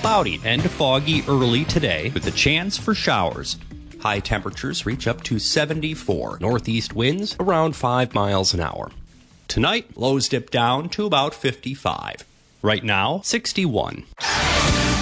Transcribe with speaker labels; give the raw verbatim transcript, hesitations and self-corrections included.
Speaker 1: cloudy and foggy early today with a chance for showers. High temperatures reach up to seventy-four. Northeast winds around five miles an hour. Tonight, lows dip down to about fifty-five. Right now, sixty-one.